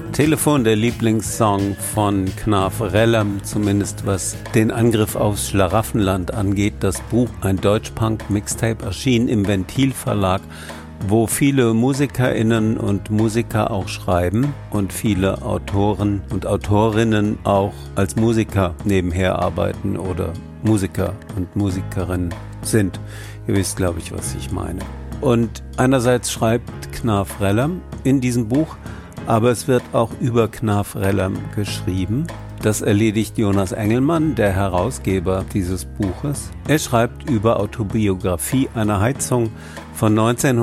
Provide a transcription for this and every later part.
Telefon, der Lieblingssong von Knarf Rellam, zumindest was den Angriff aufs Schlaraffenland angeht. Das Buch, ein Deutschpunk-Mixtape, erschien im Ventil Verlag, wo viele MusikerInnen und Musiker auch schreiben und viele Autoren und Autorinnen auch als Musiker nebenher arbeiten oder Musiker und Musikerinnen sind. Ihr wisst, glaube ich, was ich meine. Und einerseits schreibt Knarf Rellam in diesem Buch, aber es wird auch über Knarf Rellam geschrieben. Das erledigt Jonas Engelmann, der Herausgeber dieses Buches. Er schreibt über Autobiografie einer Heizung von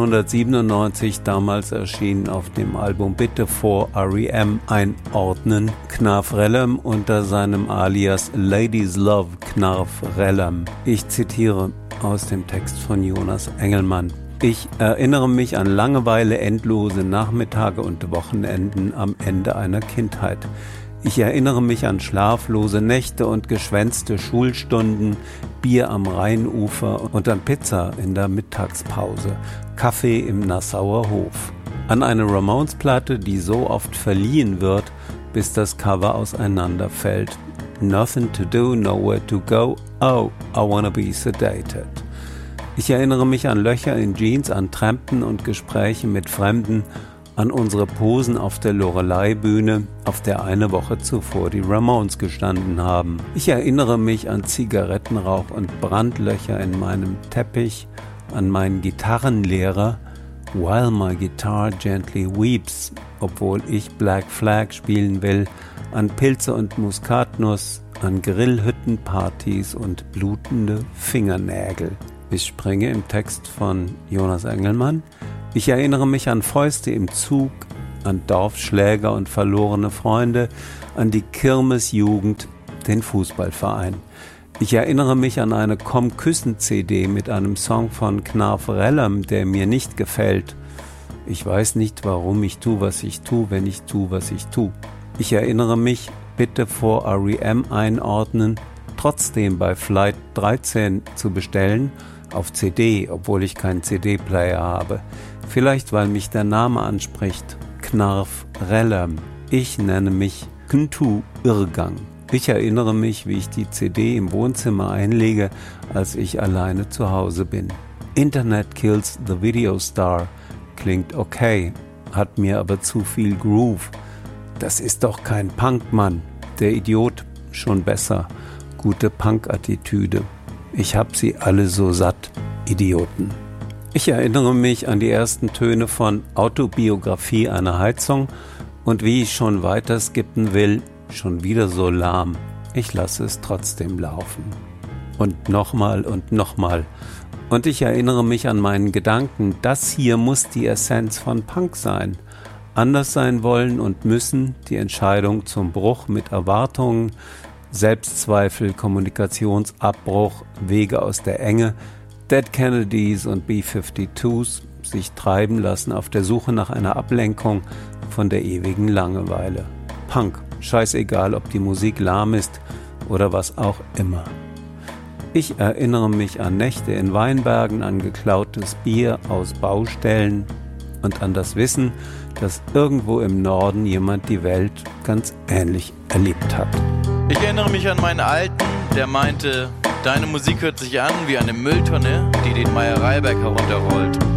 1997, damals erschienen auf dem Album Bitte vor R.E.M. einordnen. Knarf Rellam unter seinem Alias Ladies Love Knarf Rellam. Ich zitiere aus dem Text von Jonas Engelmann. Ich erinnere mich an Langeweile, endlose Nachmittage und Wochenenden am Ende einer Kindheit. Ich erinnere mich an schlaflose Nächte und geschwänzte Schulstunden, Bier am Rheinufer und an Pizza in der Mittagspause, Kaffee im Nassauer Hof. An eine Ramones-Platte, die so oft verliehen wird, bis das Cover auseinanderfällt. Nothing to do, nowhere to go, oh, I wanna be sedated. Ich erinnere mich an Löcher in Jeans, an Trampen und Gespräche mit Fremden, an unsere Posen auf der Loreley-Bühne, auf der eine Woche zuvor die Ramones gestanden haben. Ich erinnere mich an Zigarettenrauch und Brandlöcher in meinem Teppich, an meinen Gitarrenlehrer, While my guitar gently weeps, obwohl ich Black Flag spielen will, an Pilze und Muskatnuss, an Grillhüttenpartys und blutende Fingernägel. Ich springe im Text von Jonas Engelmann. Ich erinnere mich an Fäuste im Zug, an Dorfschläger und verlorene Freunde, an die Kirmesjugend, den Fußballverein. Ich erinnere mich an eine Komm-Küssen-CD mit einem Song von Knarf Rellam, der mir nicht gefällt. Ich weiß nicht, warum ich tue, was ich tue, wenn ich tue, was ich tue. Ich erinnere mich, bitte vor R.E.M. einordnen, trotzdem bei Flight 13 zu bestellen, auf CD, obwohl ich keinen CD-Player habe. Vielleicht, weil mich der Name anspricht. Knarf Rellam. Ich nenne mich Kntu Irrgang. Ich erinnere mich, wie ich die CD im Wohnzimmer einlege, als ich alleine zu Hause bin. Internet kills the video star. Klingt okay, hat mir aber zu viel Groove. Das ist doch kein Punk, Mann. Der Idiot schon besser. Gute Punk-Attitüde. Ich hab sie alle so satt, Idioten. Ich erinnere mich an die ersten Töne von Autobiografie einer Heizung und wie ich schon weiter skippen will, schon wieder so lahm. Ich lasse es trotzdem laufen. Und nochmal und nochmal. Und ich erinnere mich an meinen Gedanken, das hier muss die Essenz von Punk sein. Anders sein wollen und müssen, die Entscheidung zum Bruch mit Erwartungen, Selbstzweifel, Kommunikationsabbruch, Wege aus der Enge, Dead Kennedys und B-52s, sich treiben lassen auf der Suche nach einer Ablenkung von der ewigen Langeweile. Punk, scheißegal, ob die Musik lahm ist oder was auch immer. Ich erinnere mich an Nächte in Weinbergen, an geklautes Bier aus Baustellen und an das Wissen, dass irgendwo im Norden jemand die Welt ganz ähnlich erlebt hat. Ich erinnere mich an meinen Alten, der meinte, deine Musik hört sich an wie eine Mülltonne, die den Meyereiberg herunterrollt.